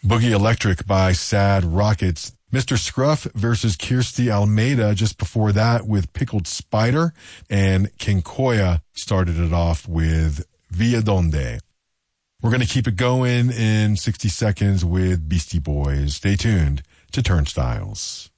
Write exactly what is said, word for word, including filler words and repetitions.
Boogie Electric by Sad Rockets. Mister Scruff versus Kirstie Almeida just before that with Pickled Spider. And Kinkoya started it off with Via Donde. We're going to keep it going in sixty seconds with Beastie Boys. Stay tuned to Turnstiles.